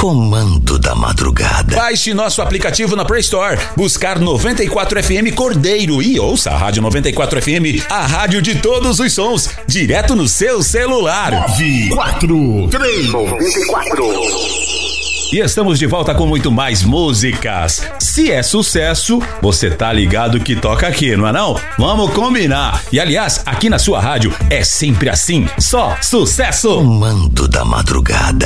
Comando da Madrugada. Baixe nosso aplicativo na Play Store, buscar 94 FM Cordeiro e ouça a Rádio 94 FM, a rádio de todos os sons, direto no seu celular. 94394. E estamos de volta com muito mais músicas. Se é sucesso, você tá ligado que toca aqui, não é não? Vamos combinar. E aliás, aqui na sua rádio é sempre assim, só sucesso. Comando da Madrugada.